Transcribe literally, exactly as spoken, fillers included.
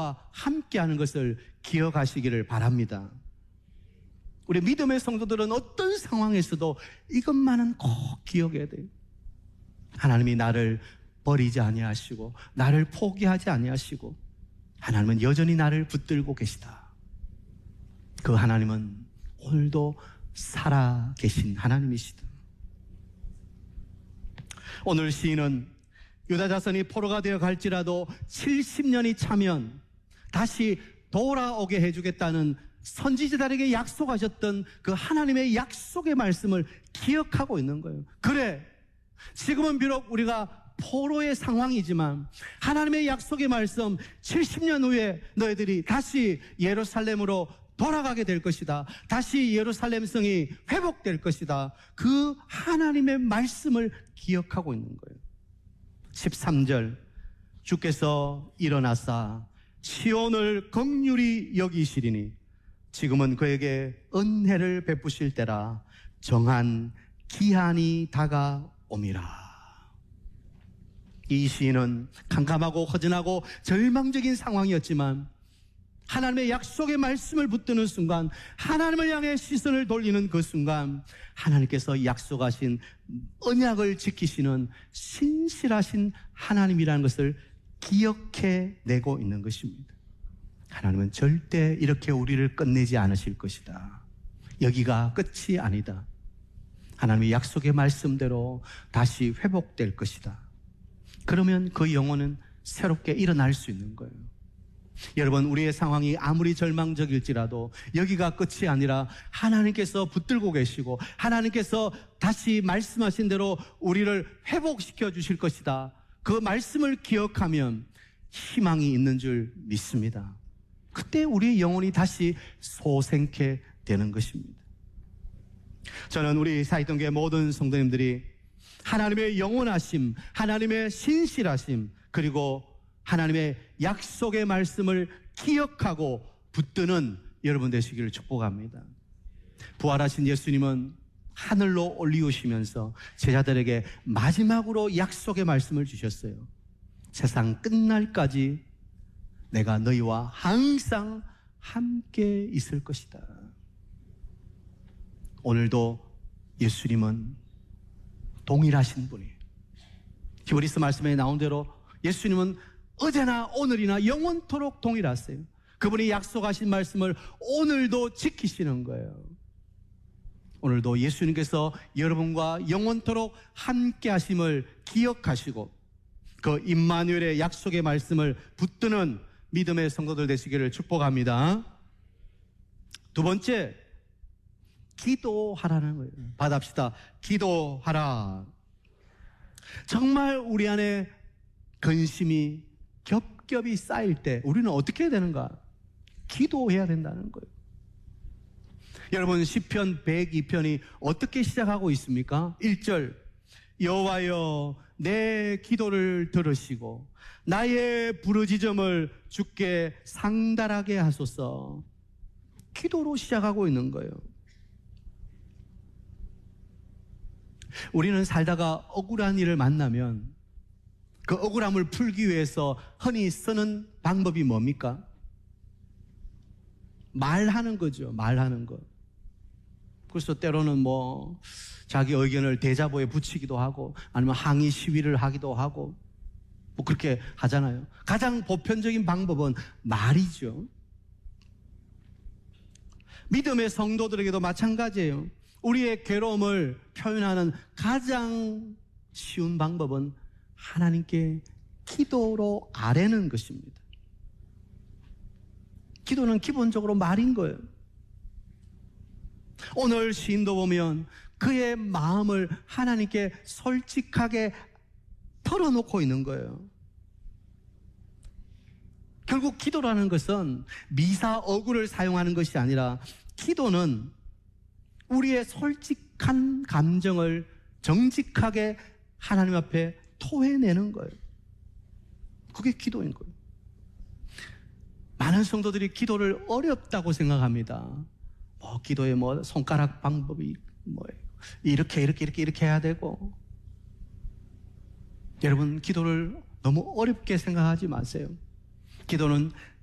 우리와 함께하는 것을 기억하시기를 바랍니다. 우리 믿음의 성도들은 어떤 상황에서도 이것만은 꼭 기억해야 돼요. 하나님이 나를 버리지 아니하시고 나를 포기하지 아니하시고 하나님은 여전히 나를 붙들고 계시다. 그 하나님은 오늘도 살아 계신 하나님이시다. 오늘 시인은 유다 자손이 포로가 되어 갈지라도 칠십 년이 차면 다시 돌아오게 해주겠다는 선지자들에게 약속하셨던 그 하나님의 약속의 말씀을 기억하고 있는 거예요. 그래, 지금은 비록 우리가 포로의 상황이지만 하나님의 약속의 말씀, 칠십 년 후에 너희들이 다시 예루살렘으로 돌아가게 될 것이다. 다시 예루살렘 성이 회복될 것이다. 그 하나님의 말씀을 기억하고 있는 거예요. 십삼 절, 주께서 일어나사 시온을 긍휼히 여기시리니 지금은 그에게 은혜를 베푸실 때라. 정한 기한이 다가옴이라. 이 시인은 캄캄하고 허전하고 절망적인 상황이었지만 하나님의 약속의 말씀을 붙드는 순간, 하나님을 향해 시선을 돌리는 그 순간 하나님께서 약속하신 언약을 지키시는 신실하신 하나님이라는 것을 기억해내고 있는 것입니다. 하나님은 절대 이렇게 우리를 끝내지 않으실 것이다. 여기가 끝이 아니다. 하나님의 약속의 말씀대로 다시 회복될 것이다. 그러면 그 영혼은 새롭게 일어날 수 있는 거예요. 여러분, 우리의 상황이 아무리 절망적일지라도 여기가 끝이 아니라 하나님께서 붙들고 계시고 하나님께서 다시 말씀하신 대로 우리를 회복시켜 주실 것이다. 그 말씀을 기억하면 희망이 있는 줄 믿습니다. 그때 우리의 영혼이 다시 소생케 되는 것입니다. 저는 우리 사이동교회 모든 성도님들이 하나님의 영원하심, 하나님의 신실하심, 그리고 하나님의 약속의 말씀을 기억하고 붙드는 여러분 되시기를 축복합니다. 부활하신 예수님은 하늘로 올리우시면서 제자들에게 마지막으로 약속의 말씀을 주셨어요. 세상 끝날까지 내가 너희와 항상 함께 있을 것이다. 오늘도 예수님은 동일하신 분이에요. 히브리서 말씀에 나온 대로 예수님은 어제나 오늘이나 영원토록 동일하세요. 그분이 약속하신 말씀을 오늘도 지키시는 거예요. 오늘도 예수님께서 여러분과 영원토록 함께 하심을 기억하시고 그 임마누엘의 약속의 말씀을 붙드는 믿음의 성도들 되시기를 축복합니다. 두 번째, 기도하라는 거예요. 받합시다. 기도하라. 정말 우리 안에 근심이 겹겹이 쌓일 때 우리는 어떻게 해야 되는가? 기도해야 된다는 거예요. 여러분, 시편 백이 편이 어떻게 시작하고 있습니까? 일 절, 여호와여 내 기도를 들으시고 나의 부르짖음을 주께 상달하게 하소서. 기도로 시작하고 있는 거예요. 우리는 살다가 억울한 일을 만나면 그 억울함을 풀기 위해서 흔히 쓰는 방법이 뭡니까? 말하는 거죠. 말하는 거. 그래서 때로는 뭐 자기 의견을 대자보에 붙이기도 하고 아니면 항의 시위를 하기도 하고 뭐 그렇게 하잖아요. 가장 보편적인 방법은 말이죠. 믿음의 성도들에게도 마찬가지예요. 우리의 괴로움을 표현하는 가장 쉬운 방법은 하나님께 기도로 아뢰는 것입니다. 기도는 기본적으로 말인 거예요. 오늘 시인도 보면 그의 마음을 하나님께 솔직하게 털어놓고 있는 거예요. 결국 기도라는 것은 미사 어구를 사용하는 것이 아니라 기도는 우리의 솔직한 감정을 정직하게 하나님 앞에 토해내는 거예요. 그게 기도인 거예요. 많은 성도들이 기도를 어렵다고 생각합니다. 뭐 기도에 뭐 손가락 방법이 뭐예요? 이렇게 이렇게 이렇게 이렇게 해야 되고. 여러분, 기도를 너무 어렵게 생각하지 마세요. 기도는